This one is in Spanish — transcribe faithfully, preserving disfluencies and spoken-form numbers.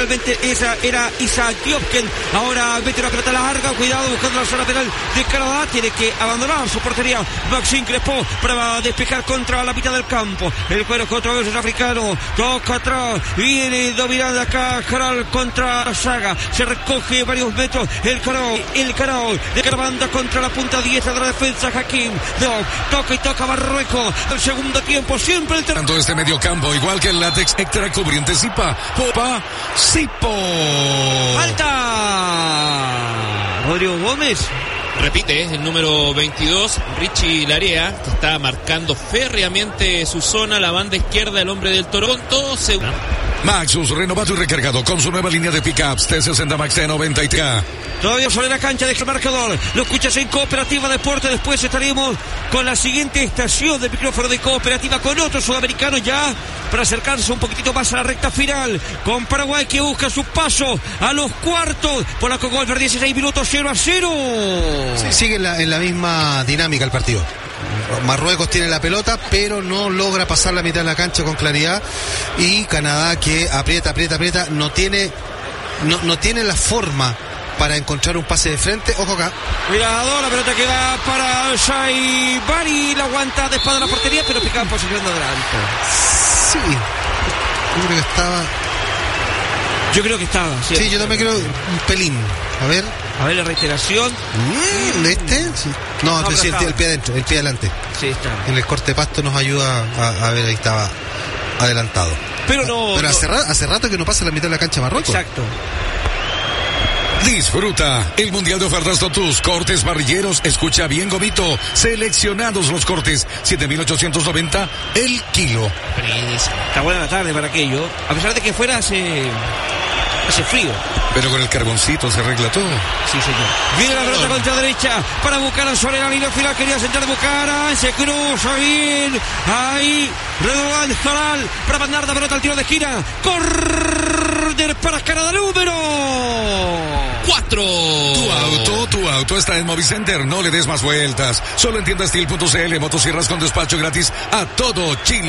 finalmente esa era Isaac Diop, quien ahora mete una pelota larga, cuidado buscando la zona penal de Canadá, tiene que abandonar su portería Maxime Crespo para despejar contra la mitad del campo. El cuero que otra vez es africano, toca atrás, viene dominando acá Caral contra la saga, se recoge varios metros el Caral, el Caral de Carabanda contra la punta diestra de la defensa Hakim Diop, toca y toca Marruecos, el segundo tiempo siempre el tanto este medio campo, igual que el látex extra cubriente Zipa, Popa, Zipo. Falta Rodrigo Gómez. Repite, es el número veintidós, Richie Larea, que está marcando férreamente su zona, la banda izquierda, el hombre del Toronto. Se... Maxus, renovado y recargado con su nueva línea de pickups T sesenta Max T noventa y tres. Todavía sobre la cancha, deja el marcador. Lo escuchas en Cooperativa Deporte. Después estaremos con la siguiente estación de micrófono de Cooperativa con otro sudamericano ya para acercarse un poquitito más a la recta final. Con Paraguay que busca su paso a los cuartos por la Cogolver, dieciséis minutos, cero a cero. Sí, sigue en la, en la misma dinámica el partido. Marruecos tiene la pelota, pero no logra pasar la mitad de la cancha con claridad. Y Canadá que aprieta, aprieta, aprieta. No tiene, no, no tiene la forma para encontrar un pase de frente. Ojo acá. Cuidado, la pelota que va para Shaibari. La aguanta de espalda la portería, pero picaba en posición de adelante. Sí. Yo creo que estaba. Yo creo que estaba. Sí, sí yo también creo un pelín. A ver. A ver la reiteración. Mm, ¿Este? Sí. No, no, pero sí, el, el pie adentro, el pie adelante. Sí, está. En el corte pasto nos ayuda a, a ver, ahí estaba adelantado. Pero no. Pero no. Hace, hace rato que no pasa la mitad de la cancha Marruecos. Exacto. Disfruta el Mundial de Ofertas Totus. Cortes parrilleros. Escucha bien, Gomito. Seleccionados los cortes. siete mil ochocientos noventa el kilo. Está buena la tarde para aquello. A pesar de que fuera hace... hace frío. Pero con el carboncito se arregla todo. Sí, señor. Viene la pelota contra derecha para Bucaran sobre la línea final. Quería sentar Bucaran. Se cruza bien. Ahí. Redovan Zaral para mandar la pelota al tiro de esquina. Corner para Canadá número cuatro. Tu auto, tu auto está en Movicenter. No le des más vueltas. Solo en tienda steel punto c l. Motosierras con despacho gratis a todo Chile.